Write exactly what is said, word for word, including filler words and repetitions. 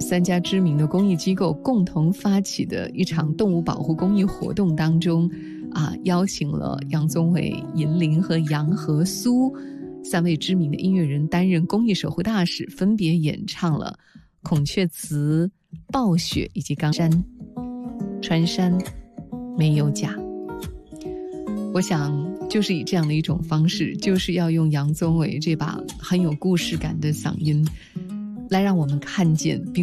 三家知名的公益机构共同发起的一场动物保护公益活动当中，啊，邀请了杨宗纬、银铃和杨和苏三位知名的音乐人担任公益守护大使，分别演唱了孔雀词、暴雪以及冈山穿山没有甲。我想就是以这样的一种方式，就是要用杨宗纬这把很有故事感的嗓音来让我们看见